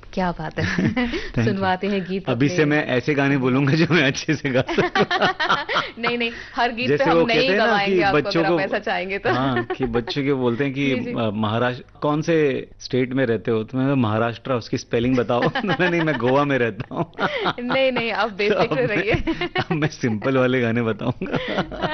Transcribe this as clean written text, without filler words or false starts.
क्या बात है। सुनवाते हैं गीत अभी अपने। से मैं ऐसे गाने बोलूंगा जो मैं अच्छे से गा सकूं। नहीं नहीं, हर गीत पे जैसे हम वो कहते नहीं हैं ना गवाएंगे कि आपको, बच्चों अगर को, आप ऐसा चाहेंगे तो। हाँ कि बच्चों के बोलते हैं कि जी जी। महाराष्ट्र कौन से स्टेट में रहते हो, तो मैं महाराष्ट्र, उसकी स्पेलिंग बताओ। नहीं, मैं गोवा में रहता हूँ। नहीं नहीं, आप तो बेफिक्र रहिए। अब मैं सिंपल वाले गाने बताऊंगा।